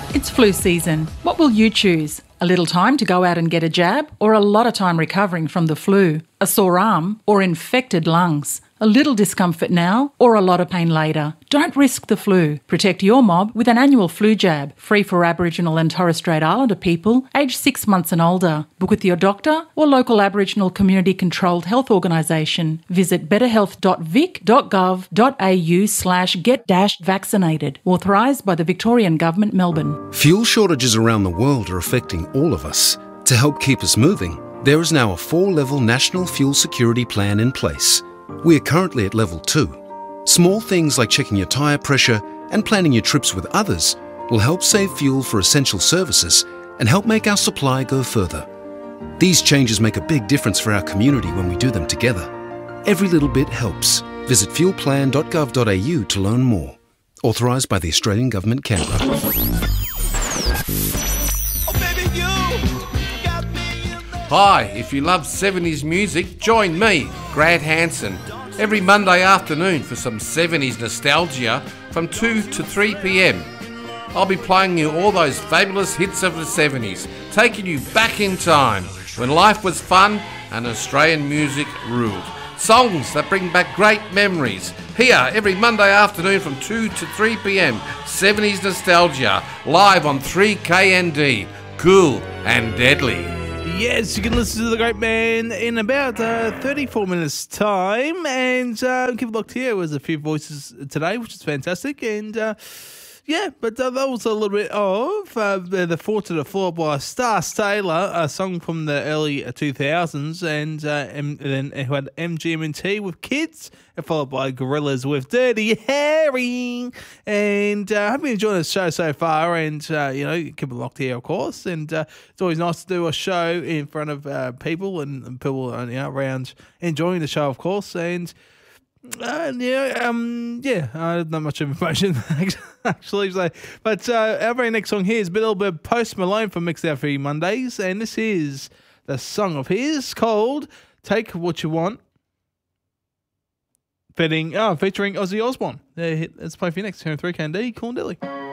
It's flu season. What will you choose? A little time to go out and get a jab, or a lot of time recovering from the flu? A sore arm or infected lungs? A little discomfort now or a lot of pain later? Don't risk the flu. Protect your mob with an annual flu jab, free for Aboriginal and Torres Strait Islander people aged 6 months and older. Book with your doctor or local Aboriginal community-controlled health organisation. Visit betterhealth.vic.gov.au/get-vaccinated. Authorised by the Victorian Government, Melbourne. Fuel shortages around the world are affecting all of us. To help keep us moving, there is now a 4-level national fuel security plan in place. We are currently at level 2. Small things like checking your tyre pressure and planning your trips with others will help save fuel for essential services and help make our supply go further. These changes make a big difference for our community when we do them together. Every little bit helps. Visit fuelplan.gov.au to learn more. Authorised by the Australian Government, Canberra. Hi, if you love 70s music, join me, Grant Hansen, every Monday afternoon for some 70s nostalgia from 2 to 3 p.m. I'll be playing you all those fabulous hits of the 70s, taking you back in time when life was fun and Australian music ruled. Songs that bring back great memories. Here, every Monday afternoon from 2 to 3 p.m, 70s nostalgia, live on 3KND. Cool and deadly. Yes, you can listen to the great man in about 34 minutes' time. And keep it locked here. Was a few voices today, which is fantastic. And yeah, but that was a little bit of the Four to the Floor by Star Taylor, a song from the early 2000s. And then it had MGM&T with Kids, and followed by Gorillaz with Dirty Harry. And I hope you enjoyed the show so far. And, keep it locked here, of course. And it's always nice to do a show in front of people and people around enjoying the show, of course. And not much information actually. So, but our very next song here is a little bit of Post Malone from Mixed Out for You Mondays, and this is the song of his called "Take What You Want," featuring Ozzy Osbourne. Let's play for you next here on 3KND, Corn Deli.